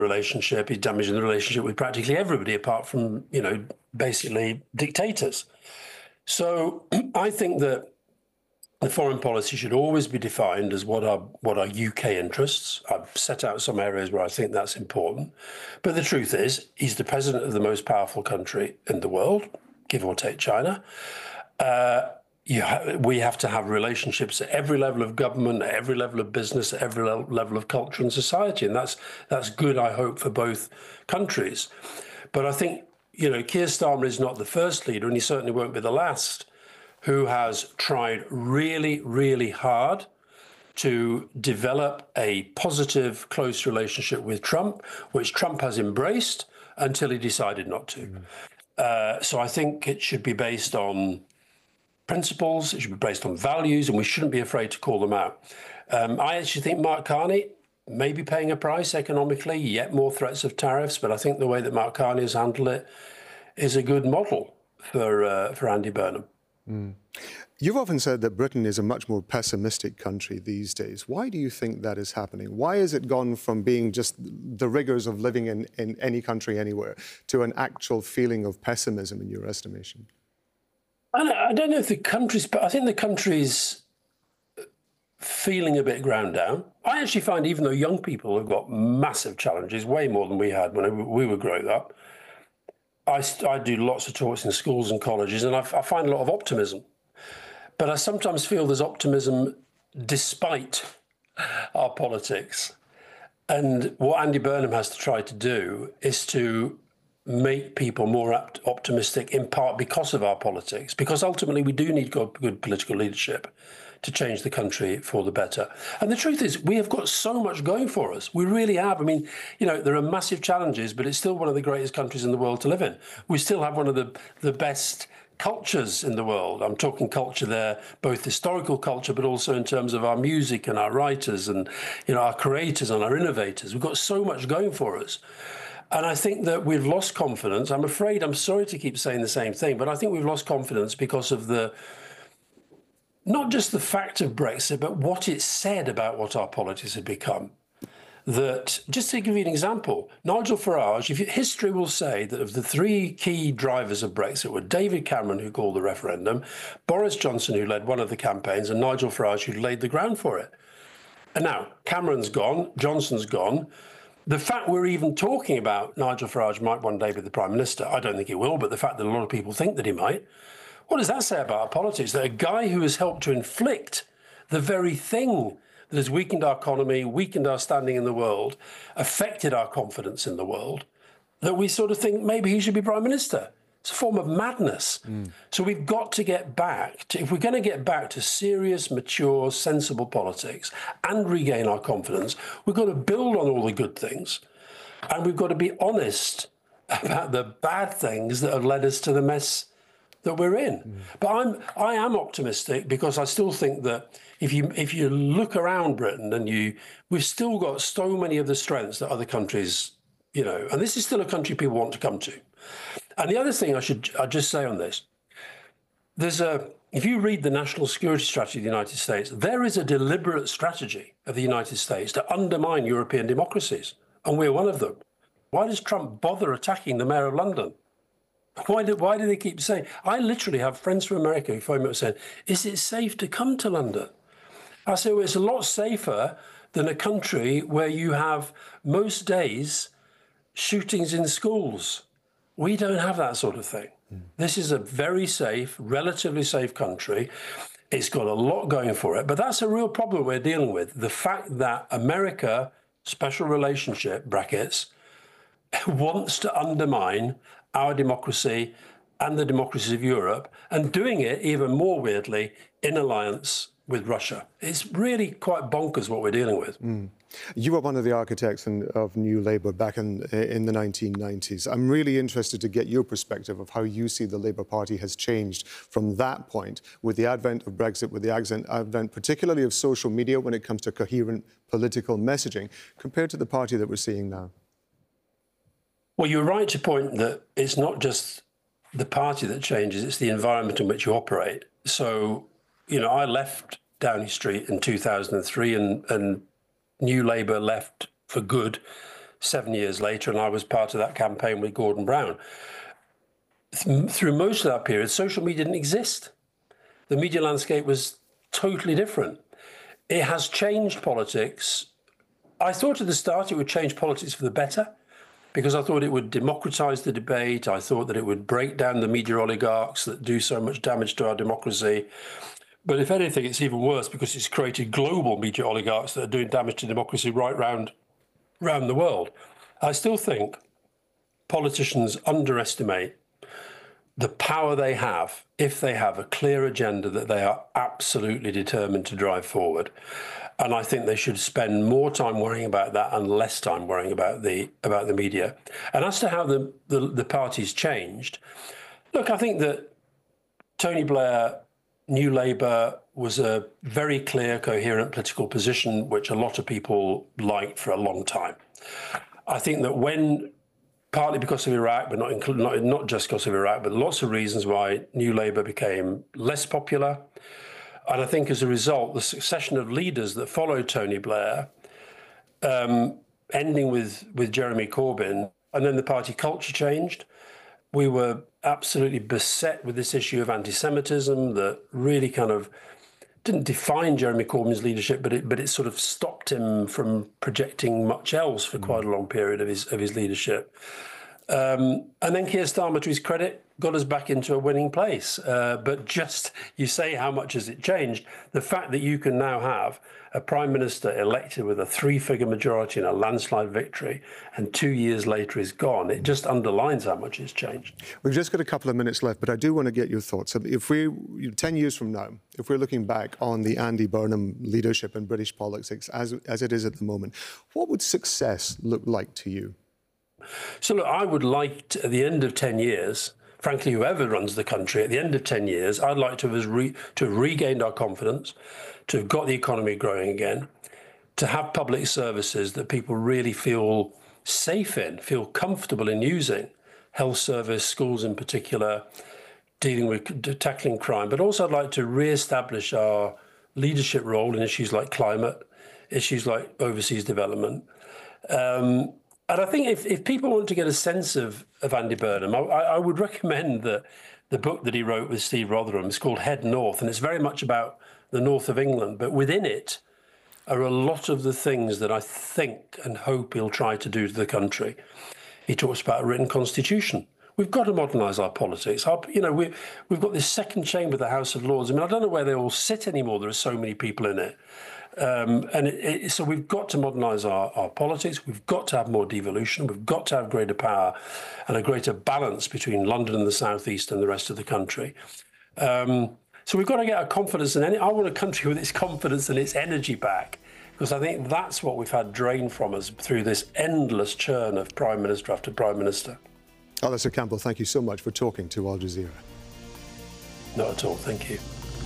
relationship. He's damaging the relationship with practically everybody, apart from, basically dictators. So I think that the foreign policy should always be defined as what are UK interests. I've set out some areas where I think that's important. But the truth is, he's the president of the most powerful country in the world, give or take China. We have to have relationships at every level of government, at every level of business, at every level of culture and society. And that's good, I hope, for both countries. But I think, Keir Starmer is not the first leader, and he certainly won't be the last, who has tried really, really hard to develop a positive, close relationship with Trump, which Trump has embraced until he decided not to. So I think it should be based on principles, it should be based on values, and we shouldn't be afraid to call them out. I actually think Mark Carney may be paying a price economically, yet more threats of tariffs, but I think the way that Mark Carney has handled it is a good model for Andy Burnham. You've often said that Britain is a much more pessimistic country these days. Why do you think that is happening? Why has it gone from being just the rigours of living in any country anywhere to an actual feeling of pessimism in your estimation? I don't know if the country's, but I think the country's feeling a bit ground down. I actually find even though young people have got massive challenges, way more than we had when we were growing up, I do lots of talks in schools and colleges, and I find a lot of optimism. But I sometimes feel there's optimism despite our politics. And what Andy Burnham has to try to do is to make people more optimistic, in part because of our politics, because ultimately we do need good political leadership to change the country for the better. And the truth is, we have got so much going for us. We really have. I mean, there are massive challenges, but it's still one of the greatest countries in the world to live in. We still have one of the best cultures in the world. I'm talking culture there, both historical culture, but also in terms of our music and our writers and, our creators and our innovators. We've got so much going for us. And I think that we've lost confidence. I'm sorry to keep saying the same thing, but I think we've lost confidence because of not just the fact of Brexit, but what it said about what our politics had become. That, just to give you an example, Nigel Farage, history will say that of the three key drivers of Brexit were David Cameron, who called the referendum, Boris Johnson, who led one of the campaigns, and Nigel Farage, who laid the ground for it. And now Cameron's gone, Johnson's gone. The fact we're even talking about Nigel Farage might one day be the Prime Minister, I don't think he will, but the fact that a lot of people think that he might, what does that say about our politics? That a guy who has helped to inflict the very thing that has weakened our economy, weakened our standing in the world, affected our confidence in the world, that we sort of think maybe he should be Prime Minister. It's a form of madness. So we've got to get back to, if we're going to get back to serious, mature, sensible politics and regain our confidence, we've got to build on all the good things. And we've got to be honest about the bad things that have led us to the mess that we're in. But I am optimistic because I still think that if you look around Britain and we've still got so many of the strengths that other countries, and this is still a country people want to come to. And the other thing I'd just say on this, if you read the national security strategy of the United States, there is a deliberate strategy of the United States to undermine European democracies, and we're one of them. Why does Trump bother attacking the mayor of London? Why do they keep saying? I literally have friends from America who phone me up saying, is it safe to come to London? I say, well, it's a lot safer than a country where you have most days shootings in schools. We don't have that sort of thing. This is a very safe, relatively safe country. It's got a lot going for it, but that's a real problem we're dealing with. The fact that America, special relationship, brackets, wants to undermine our democracy and the democracies of Europe, and doing it even more weirdly in alliance with Russia. It's really quite bonkers what we're dealing with. You were one of the architects of New Labour back in the 1990s. I'm really interested to get your perspective of how you see the Labour Party has changed from that point with the advent of Brexit, with the advent particularly of social media when it comes to coherent political messaging, compared to the party that we're seeing now. Well, you're right to point that it's not just the party that changes, it's the environment in which you operate. So, I left Downing Street in 2003 and New Labour left for good 7 years later, and I was part of that campaign with Gordon Brown. Through most of that period, social media didn't exist. The media landscape was totally different. It has changed politics. I thought at the start it would change politics for the better, because I thought it would democratize the debate. I thought that it would break down the media oligarchs that do so much damage to our democracy. But if anything, it's even worse, because it's created global media oligarchs that are doing damage to democracy right round the world. I still think politicians underestimate the power they have if they have a clear agenda that they are absolutely determined to drive forward. And I think they should spend more time worrying about that and less time worrying about the media. And as to how the party's changed, look, I think that Tony Blair, New Labour, was a very clear, coherent political position, which a lot of people liked for a long time. I think that when, partly because of Iraq, but not just because of Iraq, but lots of reasons why New Labour became less popular. And I think as a result, the succession of leaders that followed Tony Blair, ending with Jeremy Corbyn, and then the party culture changed. We were absolutely beset with this issue of anti-Semitism that really kind of didn't define Jeremy Corbyn's leadership, but it sort of stopped him from projecting much else for quite a long period of his leadership. And then Keir Starmer, to his credit, got us back into a winning place. But just, you say, how much has it changed? The fact that you can now have a prime minister elected with a 3-figure majority and a landslide victory, and 2 years later is gone, it just underlines how much it's changed. We've just got a couple of minutes left, but I do want to get your thoughts. If 10 years from now, if we're looking back on the Andy Burnham leadership in British politics as it is at the moment, what would success look like to you? So look, I would like to, at the end of 10 years, frankly, whoever runs the country, at the end of 10 years, I'd like to have regained our confidence, to have got the economy growing again, to have public services that people really feel safe in, feel comfortable in using, health service, schools in particular, dealing with tackling crime. But also I'd like to re-establish our leadership role in issues like climate, issues like overseas development. And I think if people want to get a sense of Andy Burnham, I would recommend the book that he wrote with Steve Rotherham. It's called Head North, and it's very much about the north of England. But within it are a lot of the things that I think and hope he'll try to do to the country. He talks about a written constitution. We've got to modernise our politics. We've got this second chamber, the House of Lords. I mean, I don't know where they all sit anymore. There are so many people in it. So we've got to modernise our politics. We've got to have more devolution. We've got to have greater power and a greater balance between London and the South East and the rest of the country. So we've got to get our confidence in I want a country with its confidence and its energy back, because I think that's what we've had drained from us through this endless churn of Prime Minister after Prime Minister. Alastair Campbell, thank you so much for talking to Al Jazeera. Not at all, thank you.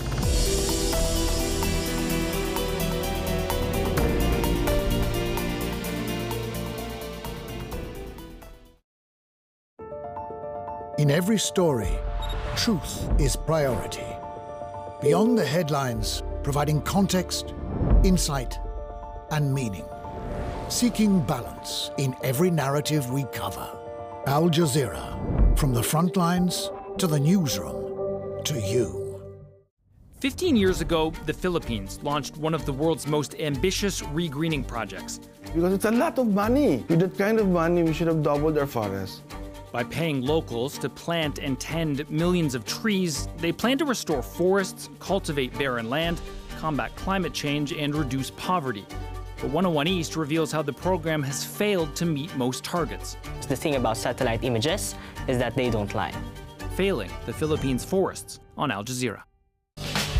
In every story, truth is priority. Beyond the headlines, providing context, insight, and meaning. Seeking balance in every narrative we cover. Al Jazeera, from the front lines to the newsroom to you. 15 years ago, the Philippines launched one of the world's most ambitious re-greening projects. Because it's a lot of money. With that kind of money, we should have doubled our forests. By paying locals to plant and tend millions of trees, they plan to restore forests, cultivate barren land, combat climate change, and reduce poverty. But 101 East reveals how the program has failed to meet most targets. The thing about satellite images is that they don't lie. Failing the Philippines' forests on Al Jazeera.